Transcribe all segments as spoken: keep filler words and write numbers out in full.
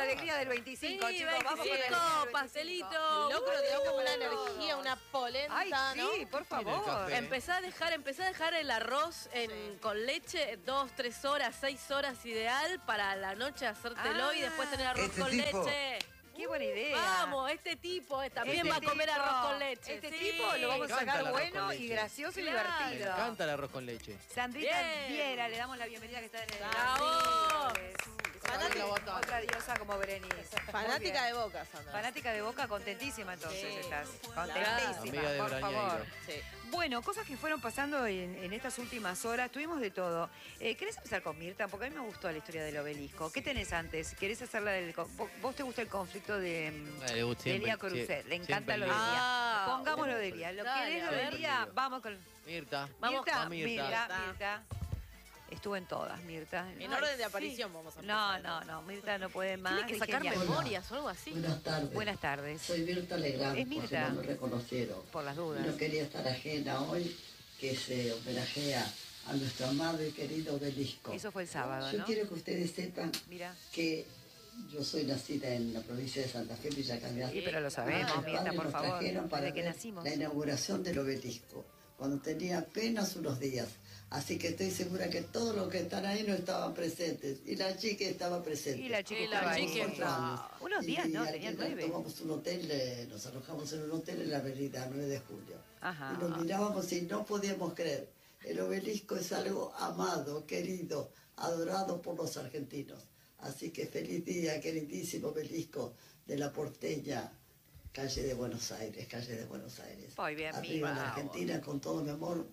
la alegría del veinticinco, Sí, chicos. Vamos con la veinticinco, alegría del pastelito. El locro te da como una energía, una polenta, Ay, sí, ¿no? por Tiene el favor. café. Empezá a dejar, empezá a dejar el arroz en, Sí. con leche dos, tres horas, seis horas ideal para la noche hacértelo Ah, y después tener arroz este con tipo. leche. Qué buena idea. Vamos, este tipo eh, también Este va a comer tipo, arroz con leche. Este sí. tipo lo vamos a Me encanta sacar el arroz bueno con y leche. gracioso y Claro. Me divertido. encanta el arroz con leche. Sandrita Bien. Viera, le damos la bienvenida que está en el ¡Bravo! Fanática, Fanática- otra diosa como Berenice. Fanática de Boca, Sandra. Fanática de Boca, contentísima entonces Sí. estás. Claro. Contentísima, Amiga de por Brañeiro. favor. Sí. Bueno, cosas que fueron pasando en, en estas últimas horas, tuvimos de todo. Eh, ¿Querés empezar con Mirta? Porque a mí me gustó la historia del obelisco. ¿Qué tenés antes? ¿Querés hacerla del... co- ¿Vos, vos te gusta el conflicto de, mm, Eh, le gusta de siempre, Elia Cruzet? sie- Le encanta siempre lo le- de Elia. Ah, Pongamos lo de uh, Elia. ¿Lo dale, querés a lo de ver. Elia? Vamos con... Mirta. Vamos Mirta, con Mirta. Mirta, Mirta. Estuvo en todas, Mirta. En Ay, orden de sí. aparición vamos a No, empezar. no, no. Mirta no puede más. Tiene que Dije, sacar ya. memorias o algo así. Buenas tardes. Buenas tardes. Soy Mirta Legrand, Es Mirta. porque no me reconocieron. Por las Y dudas. no quería estar ajena hoy que se homenajea a nuestro amado y querido obelisco. Eso fue el sábado, Yo ¿no? quiero que ustedes sepan Mira. que yo soy nacida en la provincia de Santa Fe, Villa Cañar. Sí, pero lo sabemos, Mis Mirta, padres por nos favor. trajeron para Desde que ver nacimos. la inauguración del obelisco, cuando tenía apenas unos días. Así que estoy segura que todos los que están ahí no estaban presentes. Y la chica estaba presente. Y la chica Y la estaba ahí. chica Cuatro estaba- años. Unos Y días, ¿no? al Tenía final nueve. Tomamos un hotel, eh, nos alojamos en un hotel en la avenida nueve de julio. Ajá. Y nos mirábamos y no podíamos creer. El obelisco es algo amado, querido, adorado por los argentinos. Así que feliz día, queridísimo obelisco de la porteña, calle de Buenos Aires, calle de Buenos Aires. Muy bien, Arriba en Mirta. Argentina, con todo mi amor,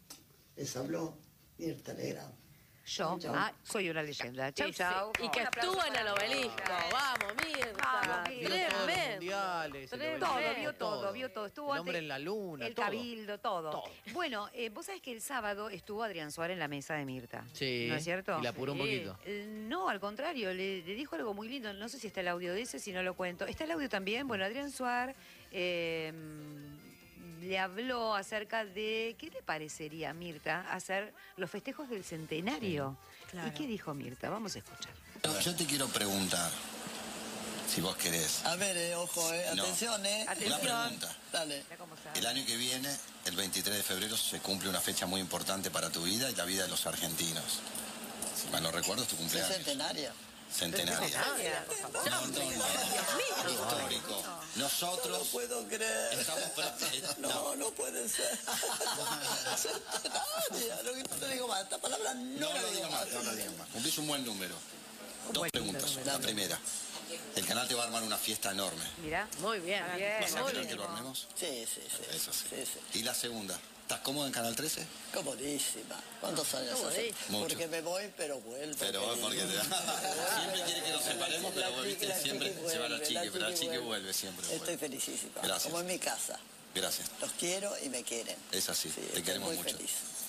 les habló Mirta Legrand. Yo Chau. ah, soy una leyenda. Chau, Sí, chau. sí. Y que Un aplauso estuvo en el para obelisco. Mirta. Vamos, Mirta. Vamos, Mirta. Vio todos los Tremendo. mundiales, el Tremendo. Todo, obelisco, vio todo, vio todo. Estuvo El hombre antes- en la luna, El todo. cabildo, todo. Todo. Bueno, eh, vos sabés que el sábado estuvo Adrián Suárez en la mesa de Mirta. Sí. ¿No es cierto? Y la apuró un Sí. poquito. Eh, No, al contrario, le, le dijo algo muy lindo. No sé si está el audio de ese, si no lo cuento. ¿Está el audio también? Bueno, Adrián Suárez eh, le habló acerca de qué le parecería, Mirta, hacer los festejos del centenario. ¿Y qué dijo Mirta? Vamos a escuchar. Yo te quiero preguntar, si vos querés. A ver, eh, ojo, eh. No. Atención, eh. Atención. Una pregunta. Dale. Mira cómo sabe. El año que viene, el veintitrés de febrero, se cumple una fecha muy importante para tu vida y la vida de los argentinos. Si mal no recuerdo, es tu ¿Es cumpleaños. centenaria? Centenaria. No, no, no. Histórico. No Nosotros puedo creer. estamos... pre- eh, No, no puede ser. Centenaria. No, no te digo más. Esta palabra no, No la lo digo digo más, no lo digo más. Cumplís un buen número. Dos preguntas. La primera. El canal te va a armar una fiesta enorme. Mira. Muy bien. Bien. ¿Vas a Muy querer bien. que lo armemos? Sí, sí, sí. Eso sí. Sí, sí. Y la segunda. ¿Estás cómodo en Canal trece? Comodísima. ¿Cuántos años hace? Comodísima. Mucho. Porque me voy, pero vuelvo. Pero querido. porque te... siempre quiere que nos separemos, pero vos viste, La siempre chiqui se va la vuelve, chique, pero la chique vuelve siempre. Estoy vuelve. felicísima. Gracias. Como en mi casa. Gracias. Los quiero y me quieren. Es así, Sí, te estoy queremos muy mucho. feliz.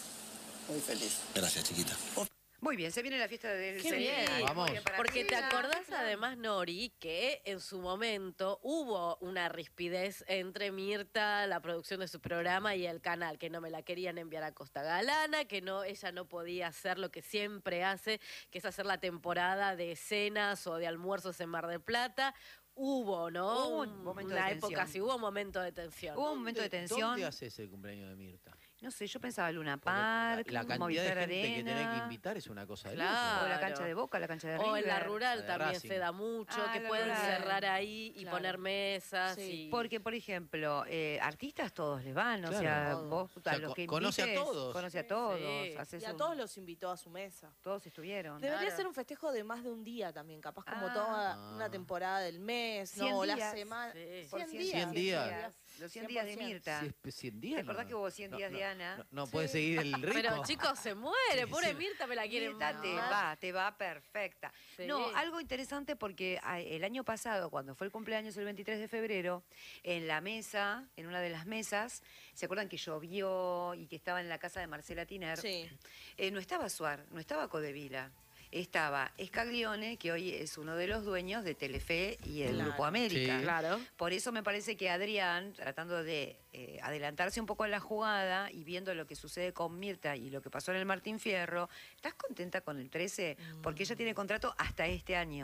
Muy feliz. Gracias, chiquita. Muy bien, se viene la fiesta del Qué centenario. bien. Muy Vamos. bien para Porque te Mirta. acordás además, Nori, que en su momento hubo una rispidez entre Mirta, la producción de su programa, y el canal, que no me la querían enviar a Costa Galana, que no, ella no podía hacer lo que siempre hace, que es hacer la temporada de cenas o de almuerzos en Mar del Plata. Hubo, ¿no? Hubo un momento de una tensión. época, sí, hubo un momento de tensión. Hubo un momento de tensión. ¿Dónde haces el cumpleaños de Mirta? No sé, yo pensaba Luna Porque la, Park, la cantidad de Movistar gente que Arena. tenés que invitar es una cosa de Claro. loco. O la cancha de Boca, la cancha de O en River. la rural La de también Racing. se da mucho, Ah, que la pueden rural. cerrar ahí y Claro. poner mesas. Sí. Y... Porque, por ejemplo, eh, artistas todos les van, o Claro. sea, Todos. vos O sea, a los co- que conoce a invites, todos. Conoce a todos, Sí. haces Y a un- todos los invitó a su mesa. todos estuvieron. Debería Claro. ser un festejo de más de un día también, capaz como Ah. toda una temporada del mes, Cien no, o la días. semana. Sí. Por cien cien días. Cien días. Los cien días de cien por ciento. Mirta. Si es pe- cien días. ¿Te acordás no- que hubo cien no, días no, de Ana? No, no puede seguir el ritmo. Pero chicos, se muere, pobre Sí. Mirta, me la quieren Mirta te más. va, te va perfecta. Sí. No, algo interesante porque ah, el año pasado, cuando fue el cumpleaños el veintitrés de febrero, en la mesa, en una de las mesas, ¿se acuerdan que llovió y que estaba en la casa de Marcela Tiner? Sí. Eh, no estaba Suar, no estaba Codevila. Estaba Escaglione, que hoy es uno de los dueños de Telefe y el Claro. Grupo América. Sí. Claro. Por eso me parece que Adrián, tratando de eh, adelantarse un poco a la jugada y viendo lo que sucede con Mirta y lo que pasó en el Martín Fierro, ¿estás contenta con el trece? Porque ella tiene contrato hasta este año.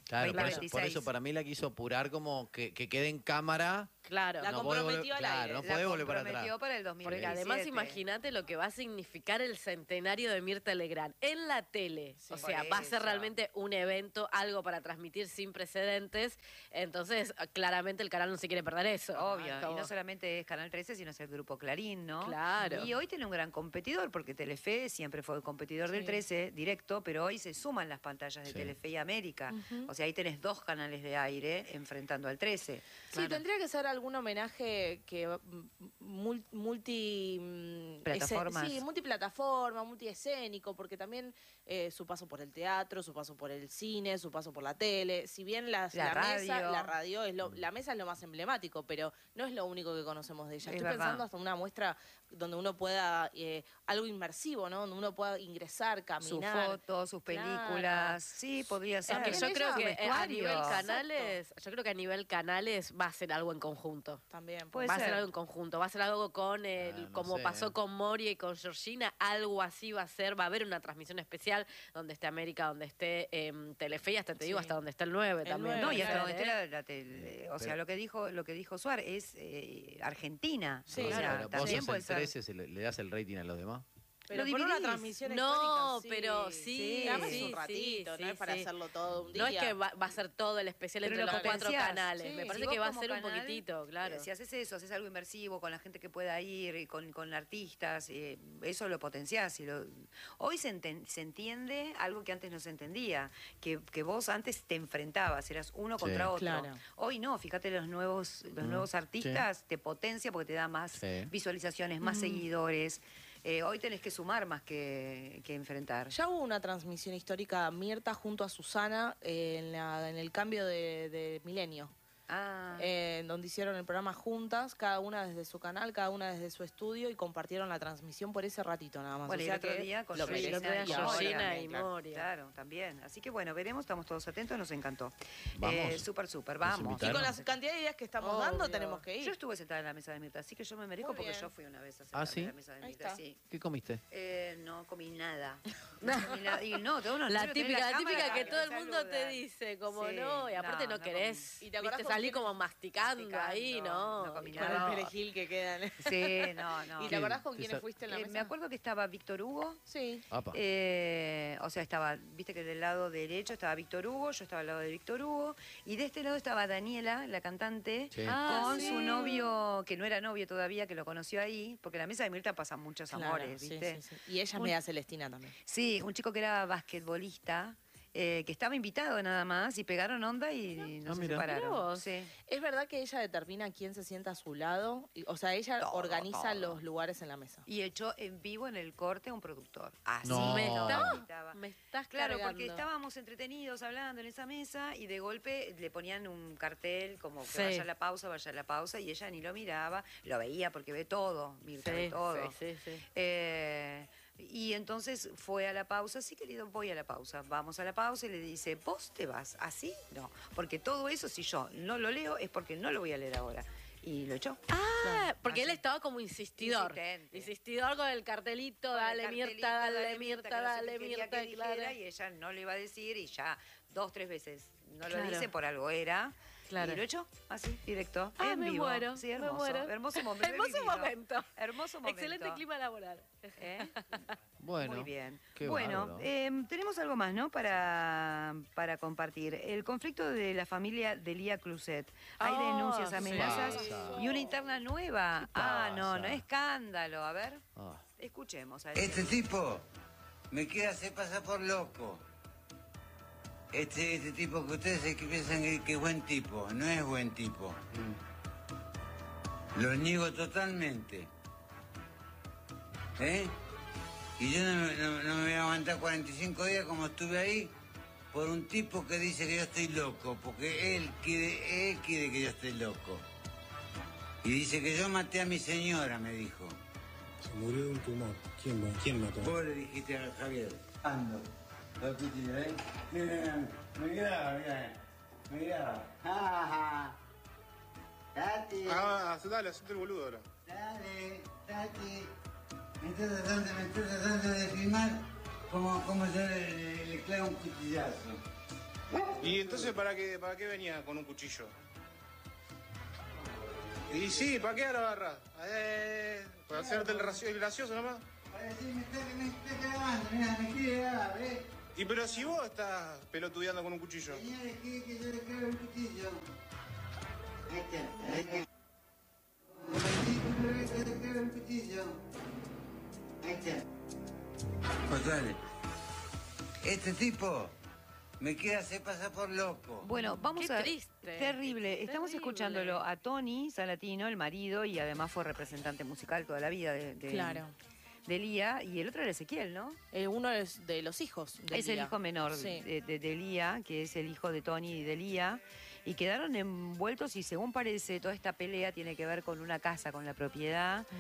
Claro, por eso, por veintiséis. eso para mí la quiso apurar como que, que quede en cámara. Claro. La no podés comprometió volver- al claro, aire. no La podés volver para comprometió atrás. para el dos mil Porque veintisiete. además imagínate lo que va a significar el centenario de Mirta Legrand en la tele. o sea, por va a ser eso. realmente un evento, algo para transmitir sin precedentes. Entonces, claramente el canal no se quiere perder eso. Obvio, Ah, y como- no solamente es Canal trece, sino es el Grupo Clarín, ¿no? Claro. Y hoy tiene un gran competidor, porque Telefe siempre fue el competidor del Sí. trece, directo, pero hoy se suman las pantallas de Sí. Telefe y América. O sea, ahí tenés dos canales de aire enfrentando al trece. Sí, tendría que ser algún homenaje que mm, mul- multi mm, Plataformas. ese- sí, multiplataforma, multiescénico, porque también eh, su paso por el teatro, su paso por el cine, su paso por la tele. Si bien las- La la, mesa, radio. la radio es lo, la mesa es lo más emblemático, pero no es lo único que conocemos de ella. Es Estoy verdad. pensando hasta una muestra donde uno pueda eh, algo inmersivo, ¿no? Donde uno pueda ingresar, Sus caminar. fotos, sus Claro. películas. Sí, podría ser. Es que yo ella, creo su que eh, a vestuario. nivel Exacto. canales, yo creo que a nivel canales va a ser algo en conjunto. También. Puede va a ser ser. algo en conjunto, va a ser algo con el, Ah, no como sé, pasó eh. con Moria y con Georgina, algo así va a ser, va a haber una transmisión especial donde esté América, donde esté eh, Telefe y hasta te digo Sí. hasta donde está el nueve El también. nueve, No, y hasta claro, donde ¿eh? esté la, la tele- o sea, Pero- lo que dijo, lo que dijo Suar es eh, Argentina. Sí, o Pero sea, claro, vos también sos puede el ser. trece, se le, le das el rating a los demás. Pero Lo por una dividís. transmisión No, histórica, pero sí, Dame sí, un ratito, sí, no sí, es para sí. hacerlo todo un día. No es que va, va a ser todo el especial Pero entre lo los cuatro potenciás. canales. Sí. Me Si parece vos que va a como ser un canal, poquitito, claro. eh, Si haces eso, haces algo inmersivo con la gente que pueda ir, y con, con artistas, eh, eso lo potenciás. Y lo... Hoy se, enten- se entiende algo que antes no se entendía, que, que vos antes te enfrentabas, eras uno Sí. contra otro. Claro. Hoy no, fíjate los nuevos, los Mm, nuevos artistas te potencia porque te da más Sí. visualizaciones, más seguidores. Eh, hoy tenés que sumar más que, que enfrentar. Ya hubo una transmisión histórica Mirta junto a Susana eh, en, la- en el cambio de, de milenio, Ah, eh, en donde hicieron el programa juntas, cada una desde su canal, cada una desde su estudio y compartieron la transmisión por ese ratito nada más. bueno, O y el sea otro que día con lo Sí, el otro Georgina día y Moria Georgina también, y claro. Moria. Claro, también. Así que bueno, veremos, estamos todos atentos, nos encantó. Vamos. Eh, súper, súper, Nos vamos. Y invitaron. con la cantidad de ideas que estamos Obvio. dando tenemos que ir. Yo estuve sentada en la mesa de Mirta, así que yo me merezco Muy porque bien. yo fui una vez a ¿Ah, sentarme sí? en la mesa de Ahí Mirta, está. sí. ¿Qué comiste? Eh, no comí nada. No comí nada. Y no, tengo unos La nervios, tenés típica, la cámara típica que me todo el mundo te saludan. dice, como Sí, no, y aparte no, no, no querés, comí. ¿Y te acordás viste, con salí quién- como masticando, Masticando, ahí, ¿no? no comí Con nada. el perejil que quedan. Sí, no, no. ¿Y te ¿Qué? acordás con ¿Qué quiénes sa- fuiste en la Eh, mesa? me acuerdo que estaba Víctor Hugo. Sí. Apa. Eh, o sea, estaba, viste que del lado derecho estaba Víctor Hugo, yo estaba al lado de Víctor Hugo, y de este lado estaba Daniela, la cantante, Sí. Ah, con sí. su novio, que no era novio todavía, que lo conoció ahí, porque en la mesa de Mirta pasan muchos Claro, amores, sí, ¿viste? sí, sí. Y ella es Un- media Celestina también. Sí, un chico que era basquetbolista, eh, que estaba invitado nada más, y pegaron onda y no Ah, se mira. separaron. Mirá vos. Sí. ¿Es verdad que ella determina quién se sienta a su lado? Y- O sea, ella Todo, organiza todo. los lugares en la mesa. Y echó en vivo en el corte a un productor. Así No. Me lo está- invitaba. Me estás Claro, cargando. porque estábamos entretenidos hablando en esa mesa y de golpe le ponían un cartel como que Sí. vaya a la pausa, vaya a la pausa, y ella ni lo miraba, lo veía porque ve todo, Mirta ve Sí, todo. sí, sí, sí. Eh, y entonces fue a la pausa, sí querido, voy a la pausa, vamos a la pausa y le dice, ¿vos te vas así? No, porque todo eso si yo no lo leo es porque no lo voy a leer ahora. Y lo echó. Ah, porque él Así. estaba como insistidor. Insistente. Insistidor con el cartelito, Con el dale cartelito, Mirta, dale Mirta, que no sé qué dale quería Mirta, que claro. dijera, y ella no le iba a decir y ya dos, tres veces no Claro. lo dice, por algo era. Claro. Y lo echó así, directo. Ah, en me vivo. muero, Sí, me hermoso. muero. Hermoso momento. Hermoso vivido. momento. Hermoso momento. Excelente clima laboral. ¿Eh? Bueno. Muy bien. qué Bueno, bárbaro. eh, tenemos algo más, ¿no? Para, para compartir. El conflicto de la familia de Lía Cluset. Hay Ah, denuncias, sí. amenazas Pasa. y una interna nueva. ¿Qué Ah, no, pasa? no, escándalo. A ver, Ah. escuchemos. A ver. Este tipo me quiere hacer pasar por loco. Este, este tipo que ustedes es que piensan que, que es buen tipo, no es buen tipo. Lo niego totalmente. ¿Eh? Y yo no, me- no- no me voy a aguantar cuarenta y cinco días como estuve ahí por un tipo que dice que yo estoy loco, porque él quiere, él quiere que yo esté loco. Y dice que yo maté a mi señora, me dijo. Se murió de un tumor. ¿Quién, va- quién mató? Vos le dijiste a Javier. Ando. Lo pitillo, ¿eh? Mira, me graba, mira. Me graba. Ja, ja. Tati. Ah, dale, hacete el boludo ahora. Dale, Tati. Me estás tratando, me estás tratando de filmar como, como yo le, le, le clavo un cuchillazo. ¿Y entonces para qué, para qué venía con un cuchillo? Y sí, ¿para qué ahora agarra? Eh, ¿Para hacerte el, raci- el gracioso nomás? Para decir, me está, me está cagando, mirá, me quiere cagar, ¿ves? Y pero si vos estás pelotudeando con un cuchillo. Señores, ¿quiere que yo le clave el cuchillo? Ahí está, ahí está. Me dijo que le clave el cuchillo. Ahí está. González, este tipo me quiere hacer pasar por loco. Bueno, vamos Qué a... triste. Terrible. Estamos Terrible. escuchándolo a Tony Salatino, el marido, y además fue representante musical toda la vida de, de, Claro. de Lía, y el otro era Ezequiel, ¿no? Eh, uno es de los hijos de Es el Lía. hijo menor Sí. de, de, de Lía, que es el hijo de Tony y de Lía, y quedaron envueltos y según parece toda esta pelea tiene que ver con una casa, con la propiedad, Mm.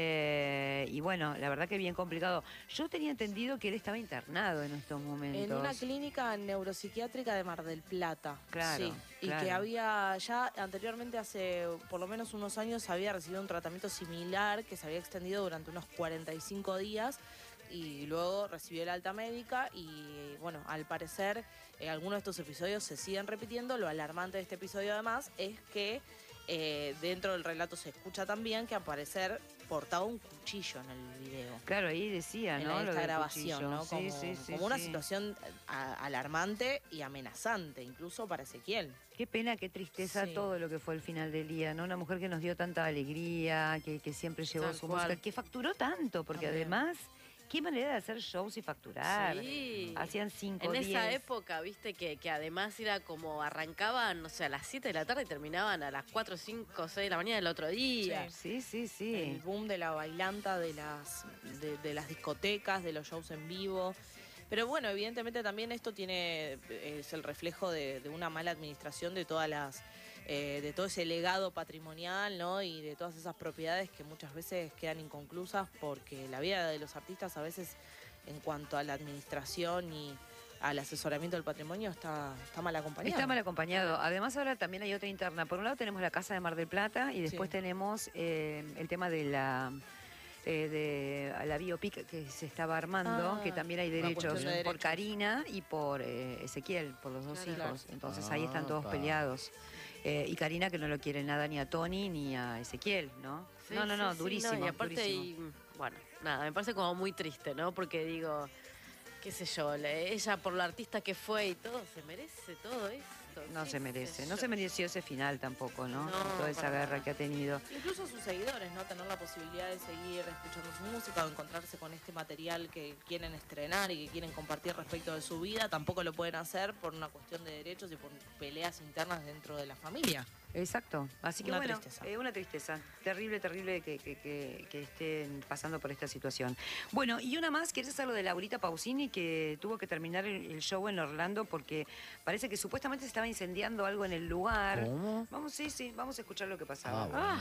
eh, y bueno, la verdad que bien complicado. Yo tenía entendido que él estaba internado en estos momentos. En una clínica neuropsiquiátrica de Mar del Plata. Claro, Sí. Y claro. que había ya anteriormente, hace por lo menos unos años, había recibido un tratamiento similar que se había extendido durante unos cuarenta y cinco días y luego recibió el alta médica y bueno, al parecer eh, algunos de estos episodios se siguen repitiendo. Lo alarmante de este episodio además es que eh, dentro del relato se escucha también que al parecer portaba un cuchillo en el video. Claro, ahí decía, En ¿no? Lo esta del grabación, cuchillo. ¿no? Sí, Como, sí, sí, como una sí. situación a- alarmante y amenazante, incluso para Ezequiel. Qué pena, qué tristeza Sí. todo lo que fue el final del día, ¿no? Una mujer que nos dio tanta alegría, que, que siempre llevó Tal su cual. música, que facturó tanto, porque También. además, qué manera de hacer shows y facturar. Sí. Hacían cinco, En esa diez. época, viste, que, que además era como arrancaban, no sé, a las siete de la tarde y terminaban a las cuatro, cinco, seis de la mañana del otro día. Sí, sí, El sí. boom de la bailanta, de las, de, de las discotecas, de los shows en vivo. Pero bueno, evidentemente también esto tiene es el reflejo de, de una mala administración de todas las eh, de todo ese legado patrimonial, ¿no? Y de todas esas propiedades que muchas veces quedan inconclusas porque la vida de los artistas a veces en cuanto a la administración y al asesoramiento del patrimonio está, está mal acompañado. Está mal acompañado. Además, ahora también hay otra interna. Por un lado tenemos la Casa de Mar del Plata y después Sí. tenemos eh, el tema de la eh, de la biopic que se estaba armando, Ah, que también hay una derechos, cuestión de por derechos. Karina y por eh, Ezequiel, por los dos Claro. hijos. Entonces ahí están todos Ah, pa. peleados. Eh, y Karina que no lo quiere nada ni a Tony ni a Ezequiel, ¿no? Sí, no, no, sí, no, sí, durísimo. no, y aparte, durísimo. y, bueno, nada, me parece como muy triste, ¿no? Porque digo, qué sé yo, le- ella por la artista que fue y todo, ¿se merece todo esto? No ¿Qué se sé merece. No yo? se mereció ese final tampoco, ¿no? No, Toda esa para guerra nada. que ha tenido. Incluso sus seguidores, ¿no? Tener la posibilidad de seguir escuchando su música o encontrarse con este material que quieren estrenar y que quieren compartir respecto de su vida, tampoco lo pueden hacer por una cuestión de derechos y por peleas internas dentro de la familia. Exacto. Así que Una bueno, tristeza. eh, una tristeza. Terrible, terrible que, que- que- que estén pasando por esta situación. Bueno, y una más, ¿quieres hacer lo de Laurita Pausini, que tuvo que terminar el, el show en Orlando porque parece que supuestamente se estaba incendiando algo en el lugar? ¿Cómo? Vamos, sí, sí, vamos a escuchar lo que pasaba. Ah, bueno.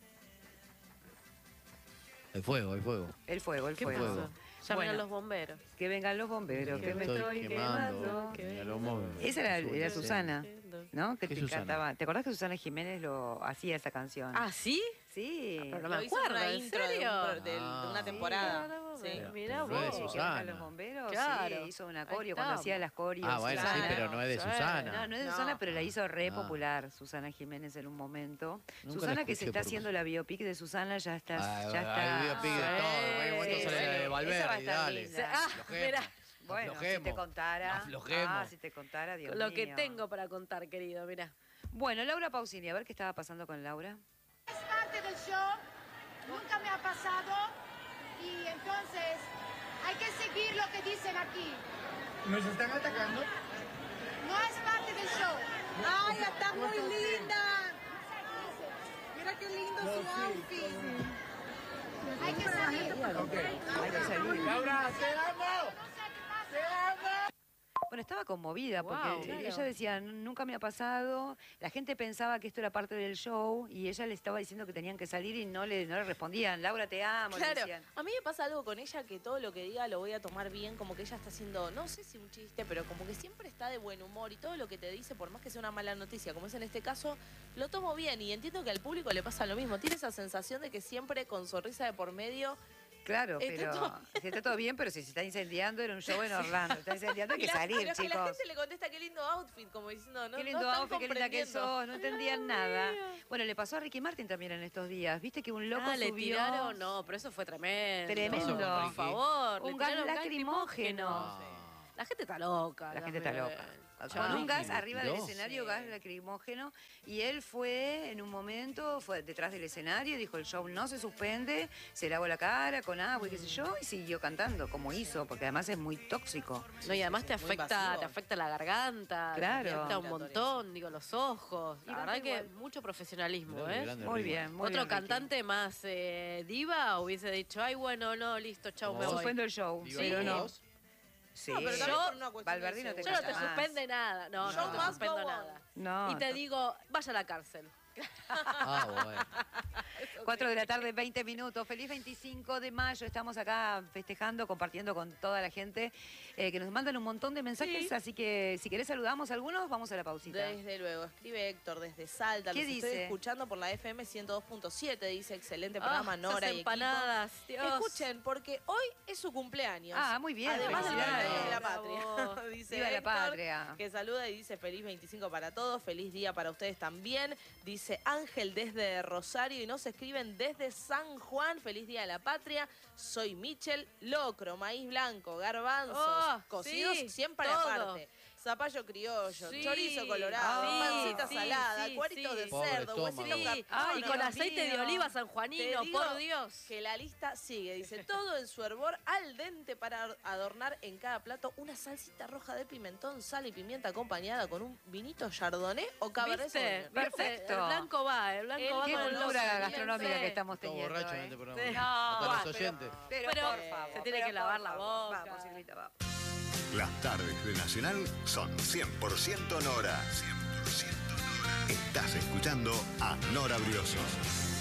Hay fuego, hay fuego. El fuego, el ¿Qué fuego. pasó? Llamen Bueno. a los bomberos. Que vengan los bomberos, que, me estoy quemando. Y a los móviles. Esa era, era Sí. Susana, ¿no? Que ¿Qué te Susana? cantaba. ¿Te acordás que Susana Jiménez lo hacía esa canción? ¿Ah, sí? Sí. Pero no Lo me hizo en acuerdo, una ¿en intro de, un serio? pro- de- de Ah. una temporada. Sí, Sí. mirá Pero no es de vos. Que Susana. vengan los bomberos, Claro. sí, hizo una Ahí coreo cuando estamos. hacía las coreos. Ah, bueno, sí, Susana. pero no es de Sí. Susana. No, no es de No. Susana, pero la hizo re Ah. popular Susana Jiménez en un momento. Nunca Susana la que se escuché está por- haciendo la biopic de Susana, ya está. Ah, ya está. Hay biopic de todo. En cualquier momento Sí, sale la sí. de Esa va a Valverde, estar dale. linda. Ah, Aflojemos. mirá. Bueno, si Aflojemos. te contara. Aflojemos. Ah, si te contara, Dios Lo que mío. tengo para contar, querido, mirá. Bueno, Laura Pausini, a ver qué estaba pasando con Laura. Es parte del show, nunca me ha pasado y entonces hay que seguir lo que dicen aquí. ¿Nos están atacando? No es parte del show. ¡Ay, está muy linda! Mira qué lindo su outfit. Hay que salir. Hay que salir. ¡Laura, te amo! ¡Te amo! Bueno, estaba conmovida porque Wow, ella claro. decía, nunca me ha pasado, la gente pensaba que esto era parte del show y ella le estaba diciendo que tenían que salir y no le, no le respondían, Laura te amo, le Claro, decían. a mí me pasa algo con ella que todo lo que diga lo voy a tomar bien, como que ella está haciendo, no sé si un chiste, pero como que siempre está de buen humor y todo lo que te dice, por más que sea una mala noticia, como es en este caso, lo tomo bien y entiendo que al público le pasa lo mismo. Tiene esa sensación de que siempre con sonrisa de por medio Claro, Está pero todo si está todo bien, pero si se está incendiando, era un show en Orlando. Está incendiando, hay que Y la- salir, pero es que la chicos. gente le contesta qué lindo outfit, como diciendo, no, Qué no lindo están outfit, qué linda que comprendiendo. sos, no entendían nada. Bueno, le pasó a Ricky Martin también en estos días. Viste que un loco Ah, le subió... tiraron, no, pero eso fue tremendo. Tremendo. Por favor. Un le gas tiraron lacrimógeno. Ah. La gente está loca. La gente está también. loca. Ya Con no. un gas Ricky arriba del tiró. escenario, Sí. gas lacrimógeno, y él fue en un momento, fue detrás del escenario, dijo el show no se suspende, se lavó la cara con agua y qué sé yo, y siguió cantando como hizo, porque además es muy tóxico. No, y además te muy afecta, invasivo. te afecta la garganta, Claro. te afecta un montón, digo, los ojos. La Y verdad canta que igual. mucho profesionalismo, Mirá qué ¿eh? grande Muy Ricky. bien, muy Otro bien, Ricky. cantante más eh, diva hubiese dicho, ay, bueno, no, listo, chau, Como me vos. voy. Suspendo el show, Digo, pero ¿como no. vos? Sí. No, pero también Yo- por una cuestión de Valverdino te Yo no te canta más. suspende nada, no, Show no te must suspendo go on. nada. No, Y te no. digo, vaya a la cárcel. Ah, bueno. cuatro de la tarde, veinte minutos. Feliz veinticinco de mayo. Estamos acá festejando, compartiendo con toda la gente eh, que nos mandan un montón de mensajes. Sí. Así que si querés saludamos a algunos, vamos a la pausita. Desde luego, escribe Héctor desde Salta. ¿Qué Los estoy dice? escuchando por la F M ciento dos punto siete. Dice, excelente Ah, programa, esas Nora y equipo. empanadas, Dios. Escuchen, porque hoy es su cumpleaños. Ah, muy bien, Además del felicidades. Día de la Bravo. Patria. Dice Viva la Héctor, patria. que saluda y dice feliz veinticinco para todos, feliz día para ustedes también. Dice Ángel desde Rosario y nos escriben desde San Juan, feliz día de la patria. Soy Michel, locro, maíz blanco, garbanzos, Oh, cocidos sí, siempre todo. aparte. Zapallo criollo, Sí. chorizo colorado, Sí, pancita sí, salada, sí, cuaritos sí. de Pobre cerdo, estómago. huesitos Sí. cap- Ah, y No, con no, aceite de mío. oliva Te sanjuanino, digo por Dios. que la lista sigue. Dice, todo en su hervor al dente para adornar en cada plato una salsita roja de pimentón, sal y pimienta acompañada con un vinito chardonnay o cabernet ¿Viste? sauvignon. Perfecto. El blanco va, el blanco El va Qué con el cultura doce. gastronómica que estamos Todo teniendo. borracho en ¿eh? este programa. Sí. Hasta No, los pero- oyentes. Pero, Pero por favor. se tiene pero que lavar por la favor. boca. Vamos, Silvita, vamos. Las tardes de Nacional son cien por ciento Nora. cien por ciento Nora. Estás escuchando a Nora Briosos.